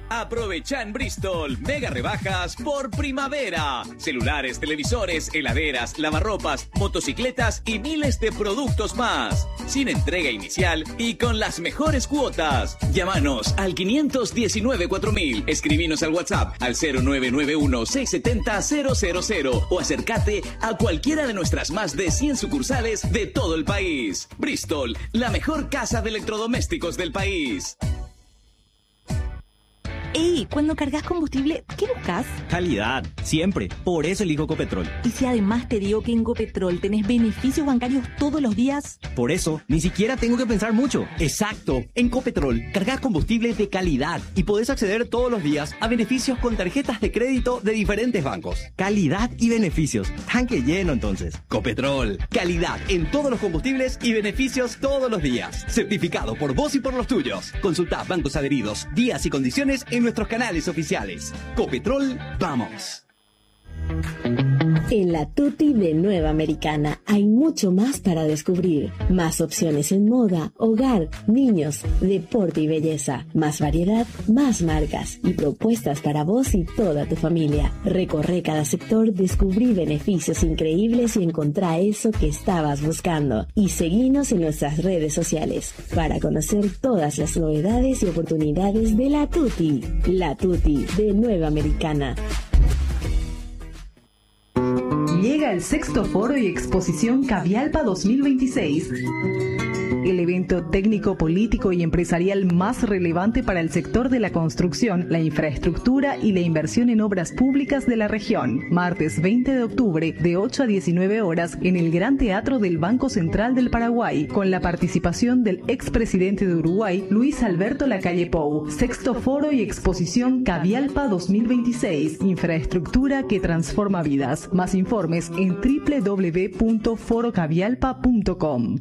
Aprovecha en Bristol mega rebajas por primavera. Celulares, televisores, heladeras, lavarropas, motocicletas y miles de productos más. Sin entrega inicial y con las mejores cuotas. Llámanos al 519-4000. Escribinos al WhatsApp al 0991-670-000 o acércate a cualquiera de nuestras más de 100 sucursales de todo el país. Bristol, la mejor casa de electrodomésticos del país. ¡Ey! Cuando cargas combustible, ¿qué buscas? Calidad, siempre. Por eso elijo Copetrol. ¿Y si además te digo que en Copetrol tenés beneficios bancarios todos los días? Por eso, ni siquiera tengo que pensar mucho. Exacto. En Copetrol, cargas combustible de calidad y podés acceder todos los días a beneficios con tarjetas de crédito de diferentes bancos. Calidad y beneficios. Tanque lleno, entonces. Copetrol. Calidad en todos los combustibles y beneficios todos los días. Certificado por vos y por los tuyos. Consulta bancos adheridos, días y condiciones en nuestros canales oficiales. Copetrol, vamos. En la Tuti de Nueva Americana hay mucho más para descubrir. Más opciones en moda, hogar, niños, deporte y belleza. Más variedad, más marcas y propuestas para vos y toda tu familia. Recorre cada sector, descubrí beneficios increíbles y encontrá eso que estabas buscando. Y seguinos en nuestras redes sociales para conocer todas las novedades y oportunidades de la Tuti. La Tuti de Nueva Americana. Llega el sexto foro y exposición Cavialpa 2026. El evento técnico, político y empresarial más relevante para el sector de la construcción, la infraestructura y la inversión en obras públicas de la región. Martes 20 de octubre, de 8 a 19 horas, en el Gran Teatro del Banco Central del Paraguay, con la participación del expresidente de Uruguay, Luis Alberto Lacalle Pou. Sexto foro y exposición Cavialpa 2026. Infraestructura que transforma vidas. Más informes en www.forocavialpa.com.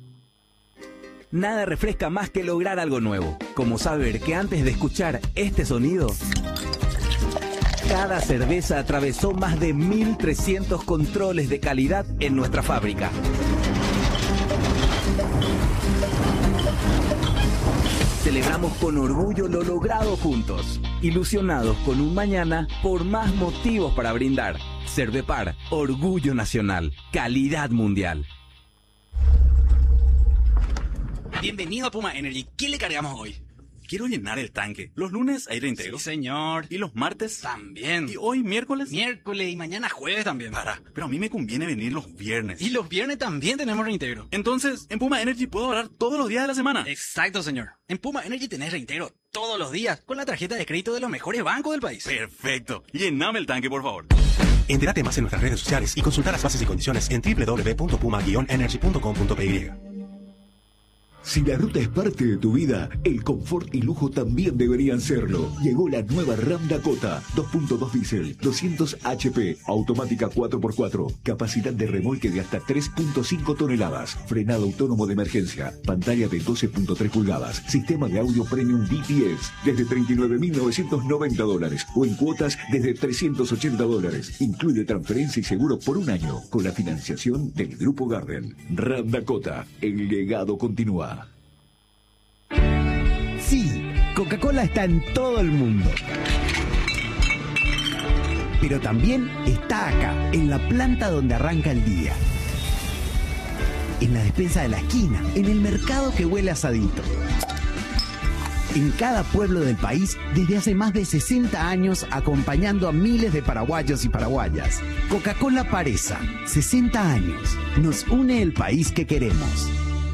Nada refresca más que lograr algo nuevo, como saber que antes de escuchar este sonido, cada cerveza atravesó más de 1.300 controles de calidad en nuestra fábrica. Celebramos con orgullo lo logrado juntos, ilusionados con un mañana por más motivos para brindar. Cervepar, orgullo nacional, calidad mundial. Bienvenido a Puma Energy. ¿Qué le cargamos hoy? Quiero llenar el tanque. Los lunes aire entero. Sí, señor. ¿Y los martes? También. ¿Y hoy miércoles? Miércoles y mañana jueves también. Pero a mí me conviene venir los viernes. Y los viernes también tenemos reintegro. Entonces, en Puma Energy puedo ahorrar todos los días de la semana. Exacto, señor. En Puma Energy tenés reintegro todos los días con la tarjeta de crédito de los mejores bancos del país. Perfecto. Llename el tanque, por favor. Entérate más en nuestras redes sociales y consulta las bases y condiciones en www.puma-energy.com.py. Si la ruta es parte de tu vida, el confort y lujo también deberían serlo. Llegó la nueva Ram Dakota, 2.2 diésel, 200 HP, automática 4x4, capacidad de remolque de hasta 3.5 toneladas, frenado autónomo de emergencia, pantalla de 12.3 pulgadas, sistema de audio premium DTS, desde $39.990 o en cuotas desde $380. Incluye transferencia y seguro por un año con la financiación del Grupo Garden. Ram Dakota, el legado continúa. Sí, Coca-Cola está en todo el mundo. Pero también está acá, en la planta donde arranca el día. En la despensa de la esquina, en el mercado que huele a asadito. En cada pueblo del país, desde hace más de 60 años, acompañando a miles de paraguayos y paraguayas. Coca-Cola Paresa, 60 años. Nos une el país que queremos.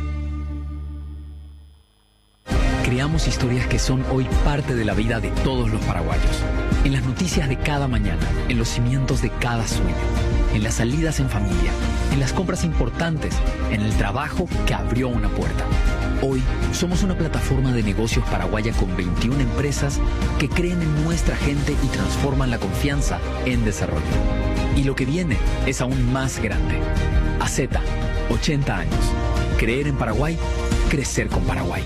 Creamos historias que son hoy parte de la vida de todos los paraguayos. En las noticias de cada mañana, en los cimientos de cada sueño, en las salidas en familia, en las compras importantes, en el trabajo que abrió una puerta. Hoy somos una plataforma de negocios paraguaya con 21 empresas que creen en nuestra gente y transforman la confianza en desarrollo. Y lo que viene es aún más grande. AZ, 80 años. Creer en Paraguay, crecer con Paraguay.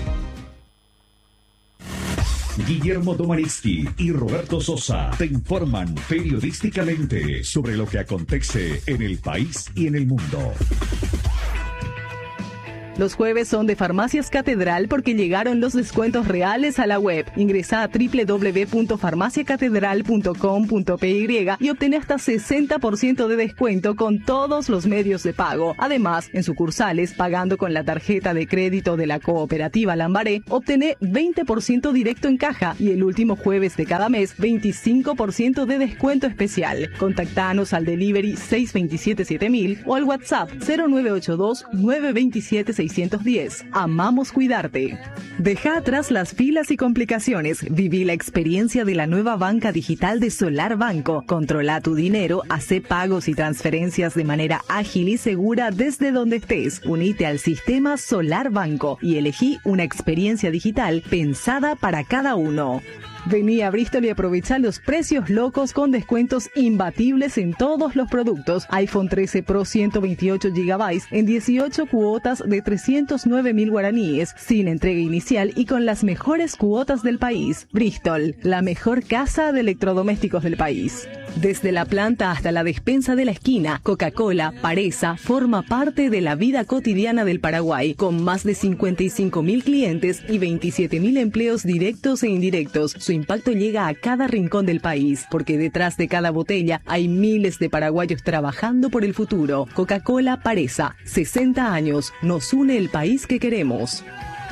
Guillermo Domanitsky y Roberto Sosa te informan periodísticamente sobre lo que acontece en el país y en el mundo. Los jueves son de Farmacias Catedral porque llegaron los descuentos reales a la web. Ingresa a www.farmaciacatedral.com.py y obtén hasta 60% de descuento con todos los medios de pago. Además, en sucursales, pagando con la tarjeta de crédito de la cooperativa Lambaré, obtené 20% directo en caja y el último jueves de cada mes, 25% de descuento especial. Contactanos al delivery 627-7000 o al WhatsApp 0982-927-610. Amamos cuidarte. Deja atrás las filas y complicaciones. Viví la experiencia de la nueva banca digital de Solar Banco. Controla tu dinero, hace pagos y transferencias de manera ágil y segura desde donde estés. Unite al sistema Solar Banco y elegí una experiencia digital pensada para cada uno. Vení a Bristol y aprovecha los precios locos con descuentos imbatibles en todos los productos. iPhone 13 Pro 128 GB en 18 cuotas de 309.000 guaraníes, sin entrega inicial y con las mejores cuotas del país. Bristol, la mejor casa de electrodomésticos del país. Desde la planta hasta la despensa de la esquina, Coca-Cola, Paresa, forma parte de la vida cotidiana del Paraguay, con más de 55.000 clientes y 27.000 empleos directos e indirectos. Su impacto llega a cada rincón del país, porque detrás de cada botella hay miles de paraguayos trabajando por el futuro. Coca-Cola Paresa, 60 años, nos une el país que queremos.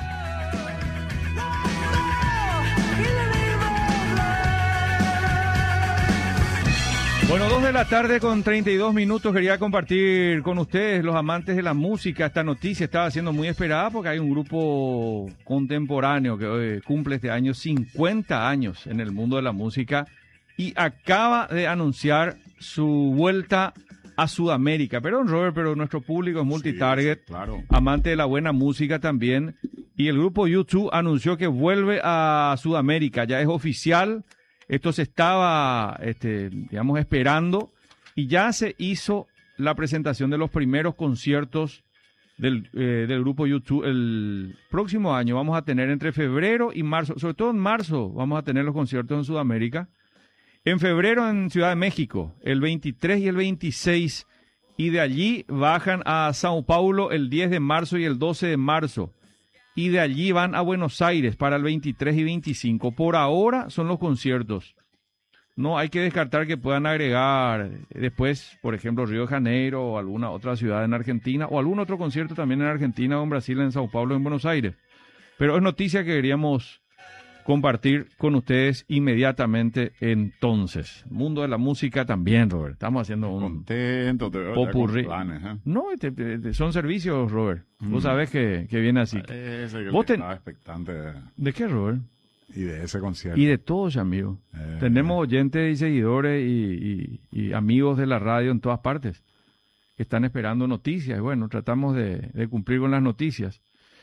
Bueno, 2 de la tarde con 32 minutos. Quería compartir con ustedes, los amantes de la música, esta noticia estaba siendo muy esperada porque hay un grupo contemporáneo que hoy cumple este año 50 años en el mundo de la música y acaba de anunciar su vuelta a Sudamérica. Perdón, Robert, pero nuestro público es multitarget, sí, claro, amante de la buena música también. Y el grupo U2 anunció que vuelve a Sudamérica, ya es oficial. Esto se estaba, digamos, esperando y ya se hizo la presentación de los primeros conciertos del grupo U2 el próximo año. Vamos a tener entre febrero y marzo, sobre todo en marzo, vamos a tener los conciertos en Sudamérica. En febrero en Ciudad de México, el 23 y el 26, y de allí bajan a Sao Paulo el 10 de marzo y el 12 de marzo. Y de allí van a Buenos Aires para el 23 y 25. Por ahora son los conciertos. No hay que descartar que puedan agregar después, por ejemplo, Río de Janeiro o alguna otra ciudad en Argentina o algún otro concierto también en Argentina o en Brasil, en Sao Paulo, en Buenos Aires. Pero es noticia que queríamos compartir con ustedes inmediatamente entonces. Mundo de la música también, Robert. Estamos haciendo un contento, popurrí. Planes, ¿eh? No, son servicios, Robert. Vos sabés que viene así. Vos estaba expectante ¿De qué, Robert? Y de ese concierto. Y de todos, amigo. Tenemos oyentes y seguidores y amigos de la radio en todas partes que están esperando noticias. Bueno, tratamos de cumplir con las noticias.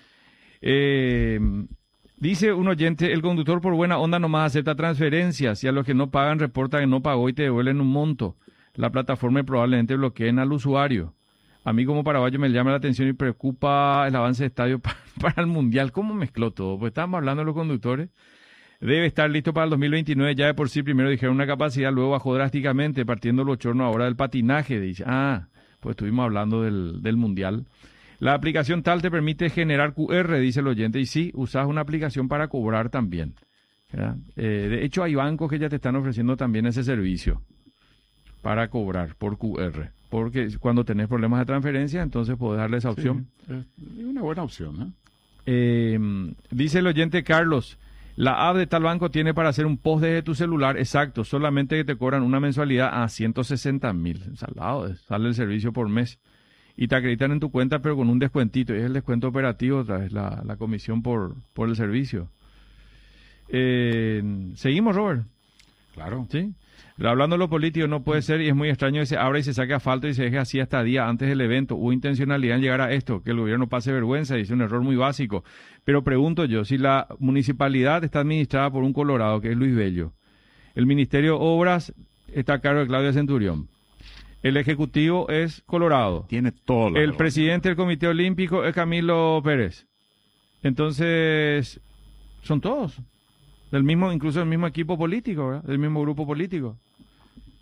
Dice un oyente, el conductor por buena onda nomás acepta transferencias y a los que no pagan reporta que no pagó y te devuelven un monto. La plataforma probablemente bloqueen al usuario. A mí como paraguayo me llama la atención y preocupa el avance de estadio para el Mundial. ¿Cómo mezcló todo? Pues estábamos hablando de los conductores. Debe estar listo para el 2029. Ya de por sí primero dijeron una capacidad, luego bajó drásticamente, partiendo el bochorno ahora del patinaje. Dice, pues estuvimos hablando del Mundial. La aplicación tal te permite generar QR, dice el oyente, y sí, usas una aplicación para cobrar también. De hecho, hay bancos que ya te están ofreciendo también ese servicio para cobrar por QR. Porque cuando tenés problemas de transferencia, entonces podés darle esa opción. Sí, es una buena opción, ¿eh? Dice el oyente Carlos, la app de tal banco tiene para hacer un post desde tu celular, exacto, solamente que te cobran una mensualidad a 160.000. Salado, sale el servicio por mes. Y te acreditan en tu cuenta, pero con un descuentito. Y es el descuento operativo, otra vez, la comisión por el servicio. ¿Seguimos, Robert? Claro. ¿Sí? Hablando de lo político, no puede ser, y es muy extraño que se abra y se saque asfalto y se deje así hasta día antes del evento. Hubo intencionalidad en llegar a esto, que el gobierno pase vergüenza, y es un error muy básico. Pero pregunto yo, si la municipalidad está administrada por un colorado, que es Luis Bello, el Ministerio de Obras está a cargo de Claudia Centurión, el Ejecutivo es colorado. Tiene todo. El presidente del Comité Olímpico es Camilo Pérez. Entonces, son todos. Incluso del mismo equipo político, ¿verdad? Del mismo grupo político.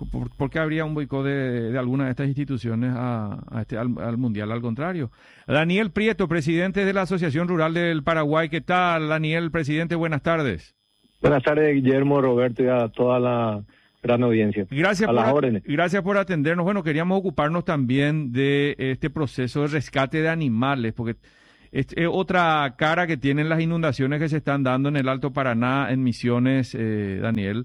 ¿Por qué habría un boicot de alguna de estas instituciones al Mundial? Al contrario. Daniel Prieto, presidente de la Asociación Rural del Paraguay. ¿Qué tal, Daniel, presidente? Buenas tardes. Buenas tardes, Guillermo, Roberto y a toda la gran audiencia. Gracias por atendernos. Bueno, queríamos ocuparnos también de este proceso de rescate de animales, porque es otra cara que tienen las inundaciones que se están dando en el Alto Paraná, en Misiones, Daniel.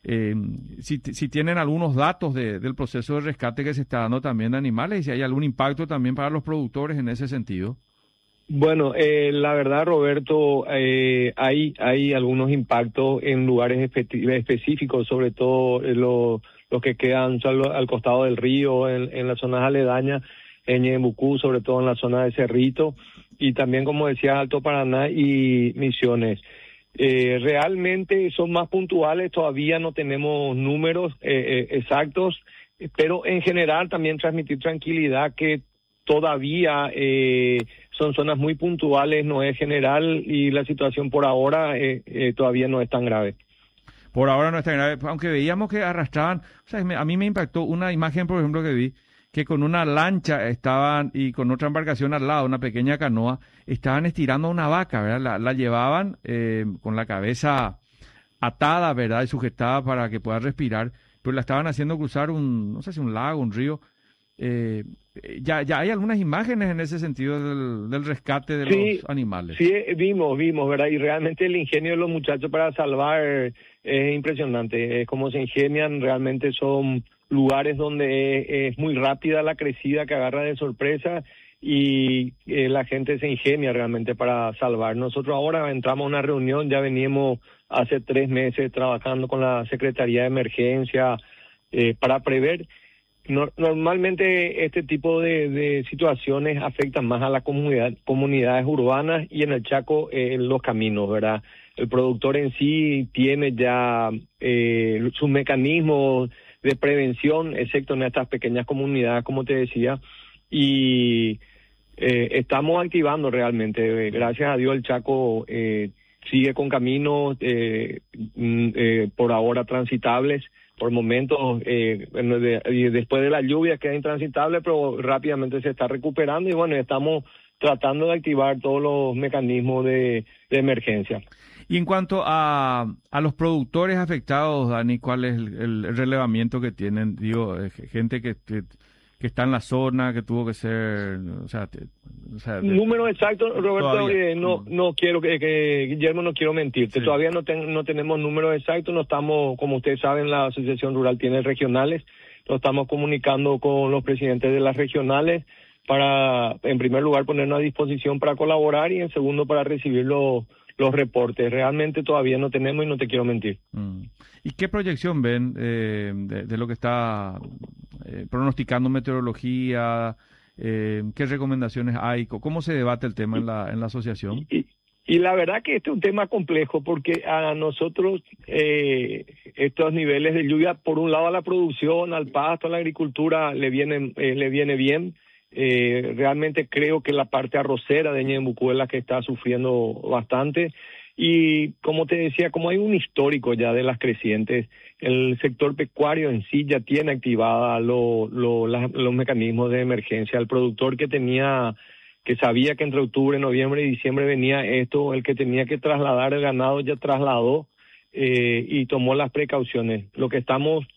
Si tienen algunos datos del proceso de rescate que se está dando también de animales y si hay algún impacto también para los productores en ese sentido. Bueno, la verdad, Roberto, hay algunos impactos en lugares específicos, sobre todo los que quedan al costado del río, en las zonas aledañas, en Ñeembucú, sobre todo en la zona de Cerrito, y también, como decía, Alto Paraná y Misiones. Realmente son más puntuales, todavía no tenemos números exactos, pero en general también transmitir tranquilidad que todavía son zonas muy puntuales, no es general, y la situación por ahora todavía no es tan grave. Por ahora no es tan grave, aunque veíamos que arrastraban, o sea, a mí me impactó una imagen, por ejemplo, que vi, que con una lancha estaban y con otra embarcación al lado, una pequeña canoa, estaban estirando a una vaca, ¿verdad? La llevaban con la cabeza atada, ¿verdad? Y sujetada para que pueda respirar, pero la estaban haciendo cruzar no sé si un lago, un río. Ya hay algunas imágenes en ese sentido del rescate de los animales. Sí, vimos, ¿verdad? Y realmente el ingenio de los muchachos para salvar es impresionante. Cómo se ingenian, realmente son lugares donde es muy rápida la crecida que agarra de sorpresa y la gente se ingenia realmente para salvar. Nosotros ahora entramos a una reunión, ya veníamos hace 3 meses trabajando con la Secretaría de Emergencia para prever. Normalmente este tipo de situaciones afectan más a las comunidades urbanas y en el Chaco los caminos, ¿verdad? El productor en sí tiene ya sus mecanismos de prevención, excepto en estas pequeñas comunidades, como te decía, y estamos activando realmente. Gracias a Dios el Chaco sigue con caminos por ahora transitables. Por momentos, después de la lluvia queda intransitable, pero rápidamente se está recuperando y bueno, estamos tratando de activar todos los mecanismos de emergencia. Y en cuanto a los productores afectados, Dani, ¿cuál es el relevamiento que tienen? Digo, gente que está en la zona, que tuvo que ser, número exacto, Roberto, no quiero que Guillermo, no quiero mentirte, todavía no tenemos números exactos, no estamos, como ustedes saben, la Asociación Rural tiene regionales, nos estamos comunicando con los presidentes de las regionales para, en primer lugar, ponernos a disposición para colaborar y en segundo, para recibir los reportes. Realmente todavía no tenemos y no te quiero mentir. ¿Y qué proyección ven de lo que está pronosticando meteorología? ¿Qué recomendaciones hay? ¿Cómo se debate el tema en la asociación? Y la verdad que este es un tema complejo porque a nosotros estos niveles de lluvia, por un lado a la producción, al pasto, a la agricultura le viene bien. Realmente creo que la parte arrocera de Ñeembucú es la que está sufriendo bastante y como te decía, como hay un histórico ya de las crecientes, el sector pecuario en sí ya tiene activada los mecanismos de emergencia. El productor que sabía que entre octubre, noviembre y diciembre venía esto, el que tenía que trasladar el ganado ya trasladó y tomó las precauciones. Lo que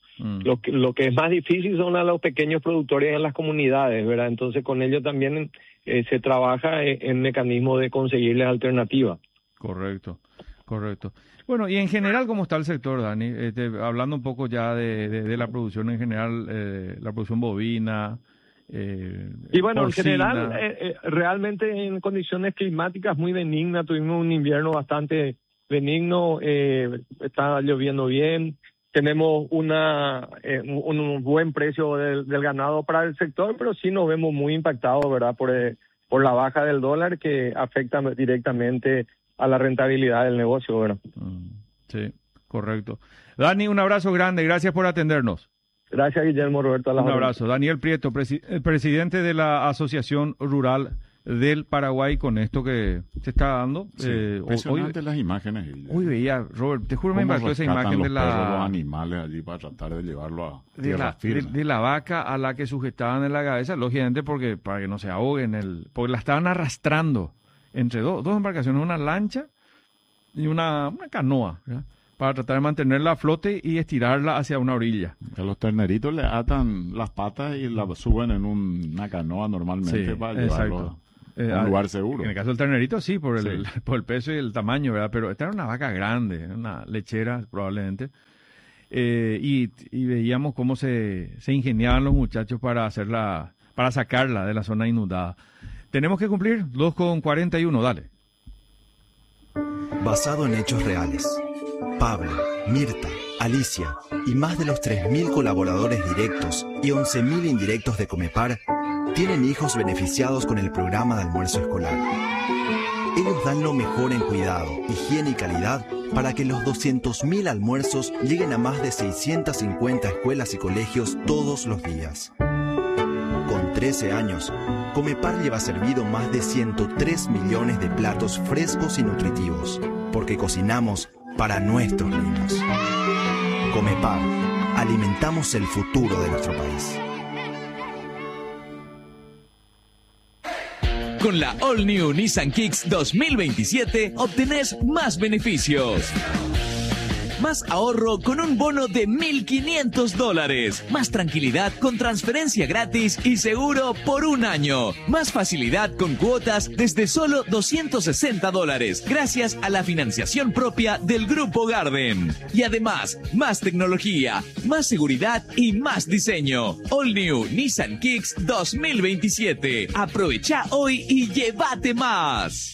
es más difícil son a los pequeños productores en las comunidades, ¿verdad? Entonces con ellos también se trabaja en mecanismos de conseguirles alternativas. Correcto. Bueno, y en general, ¿cómo está el sector, Dani? Hablando un poco ya de la producción en general, la producción bovina. Y bueno, porcina. En general, realmente en condiciones climáticas muy benignas, tuvimos un invierno bastante benigno, está lloviendo bien. Tenemos un buen precio del ganado para el sector, pero sí nos vemos muy impactados, ¿verdad? Por la baja del dólar que afecta directamente a la rentabilidad del negocio, ¿verdad? Sí, correcto. Dani, un abrazo grande, gracias por atendernos. Gracias, Guillermo, Roberto. Un abrazo. Daniel Prieto, presidente de la Asociación Rural del Paraguay con esto que se está dando. Sí, impresionante las imágenes. Hoy veía, Robert, te juro me impactó esa imagen de los animales allí para tratar de llevarlo a tierra firme. De la vaca a la que sujetaban en la cabeza, lógicamente porque para que no se ahoguen, porque la estaban arrastrando entre dos embarcaciones, una lancha y una canoa, ¿verdad? Para tratar de mantenerla a flote y estirarla hacia una orilla. A los terneritos le atan las patas y la suben en una canoa normalmente para llevarlo a un lugar seguro. En el caso del ternerito sí, por el peso y el tamaño, ¿verdad? Pero esta era una vaca grande, una lechera probablemente. Y veíamos cómo se ingeniaban los muchachos para sacarla de la zona inundada. Tenemos que cumplir 2:41, dale. Basado en hechos reales. Pablo, Mirta, Alicia y más de los 3.000 colaboradores directos y 11.000 indirectos de Comepar tienen hijos beneficiados con el programa de almuerzo escolar. Ellos dan lo mejor en cuidado, higiene y calidad para que los 200.000 almuerzos lleguen a más de 650 escuelas y colegios todos los días. Con 13 años, Comepar lleva servido más de 103 millones de platos frescos y nutritivos, porque cocinamos para nuestros niños. Comepar, alimentamos el futuro de nuestro país. Con la All New Nissan Kicks 2027 obtenés más beneficios. Más ahorro con un bono de $1.500. Más tranquilidad con transferencia gratis y seguro por un año. Más facilidad con cuotas desde solo $260. Gracias a la financiación propia del Grupo Garden. Y además, más tecnología, más seguridad y más diseño. All New Nissan Kicks 2027. Aprovecha hoy y llévate más.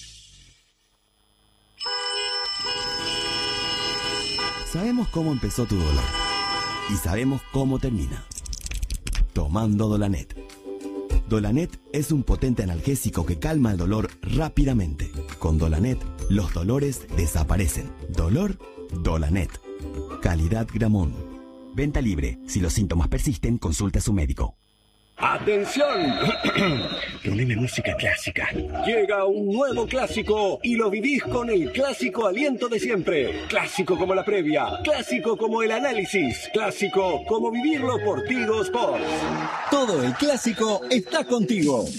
Sabemos cómo empezó tu dolor y sabemos cómo termina. Tomando Dolanet. Dolanet es un potente analgésico que calma el dolor rápidamente. Con Dolanet, los dolores desaparecen. Dolor, Dolanet. Calidad Gramón. Venta libre. Si los síntomas persisten, consulte a su médico. ¡Atención! Poneme música clásica. Llega un nuevo clásico y lo vivís con el clásico aliento de siempre. Clásico como la previa, clásico como el análisis, clásico como vivirlo por Tigo Sports. Todo el clásico está contigo.